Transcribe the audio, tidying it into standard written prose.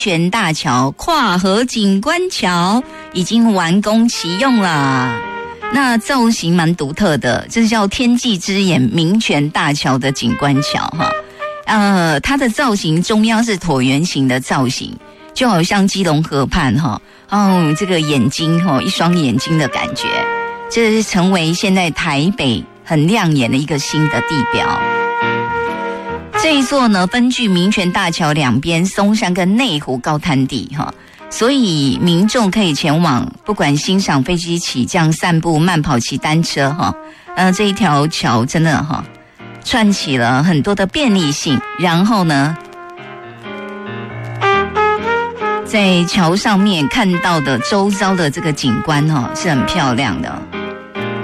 泉大桥跨河景观桥已经完工启用了。那造型蛮独特的，这叫天际之眼民权大桥的景观桥哈。它的造型中央是椭圆形的造型，就好像基隆河畔哈，这个眼睛哈，一双眼睛的感觉，这是成为现在台北很亮眼的一个新的地标。这一座呢，分距民权大桥两边松山跟内湖高滩地哈，所以民众可以前往，不管欣赏飞机起降、散步、慢跑、骑单车哈，这一条桥真的哈，串起了很多的便利性。然后呢，在桥上面看到的周遭的这个景观哈，是很漂亮的。